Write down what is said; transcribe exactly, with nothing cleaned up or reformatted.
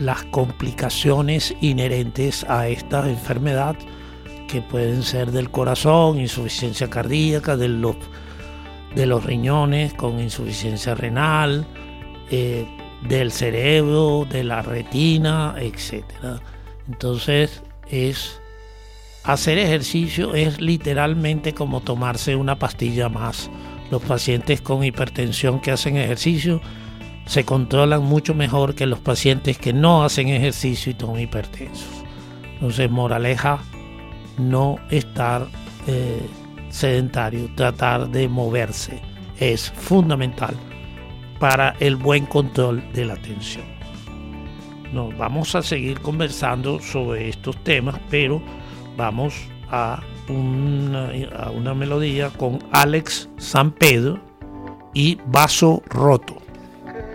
las complicaciones inherentes a esta enfermedad, que pueden ser del corazón, insuficiencia cardíaca, de los, de los riñones con insuficiencia renal, eh, del cerebro, de la retina, etcétera. Entonces, es hacer ejercicio es literalmente como tomarse una pastilla más. Los pacientes con hipertensión que hacen ejercicio se controlan mucho mejor que los pacientes que no hacen ejercicio y son hipertensos. Entonces, moraleja, no estar eh, sedentario, tratar de moverse es fundamental para el buen control de la tensión. Nos vamos a seguir conversando sobre estos temas, pero vamos a una, a una melodía con Alex San Pedro y Vaso Roto.